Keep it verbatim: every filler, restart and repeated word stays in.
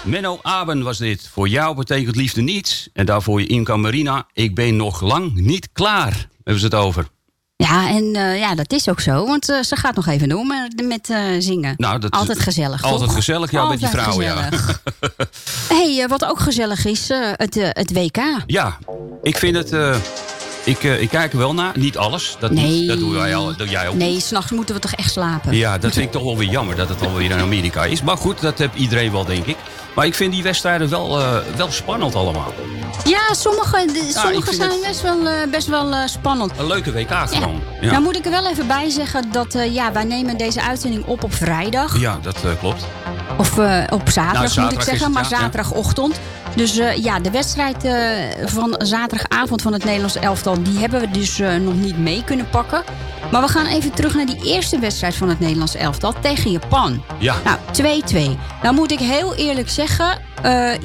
Menno Aben was dit. Voor jou betekent liefde niets. En daarvoor je Imca Marina. Ik ben nog lang niet klaar. Hebben ze het over. Ja, en uh, ja, dat is ook zo. Want uh, ze gaat nog even door met, met uh, zingen. Nou, dat altijd gezellig, Altijd toch? gezellig, ja, altijd met die vrouwen, ja. hey, uh, wat ook gezellig is, uh, het, uh, het W K. Ja, ik vind het... Uh, ik, uh, ik kijk er wel naar. Niet alles. Dat, nee. niet, dat doe jij, al, doe jij ook. Nee, s'nachts moeten we toch echt slapen. Ja, dat vind ik toch wel weer jammer dat het alweer in Amerika is. Maar goed, dat heeft iedereen wel, denk ik. Maar ik vind die wedstrijden wel, uh, wel spannend allemaal. Ja, sommige, de, ja, sommige zijn het... best wel, uh, best wel uh, spannend. Een leuke W K gewoon. Ja. Ja. Nou moet ik er wel even bij zeggen dat uh, ja, wij nemen deze uitzending op op vrijdag. Ja, dat uh, klopt. Of uh, op zaterdag, nou, zaterdag moet ik zeggen, het, maar ja, zaterdagochtend. Dus uh, ja, de wedstrijd uh, van zaterdagavond van het Nederlands elftal... die hebben we dus uh, nog niet mee kunnen pakken. Maar we gaan even terug naar die eerste wedstrijd van het Nederlands elftal tegen Japan. Ja. Nou, twee twee. Nou moet ik heel eerlijk zeggen... Uh,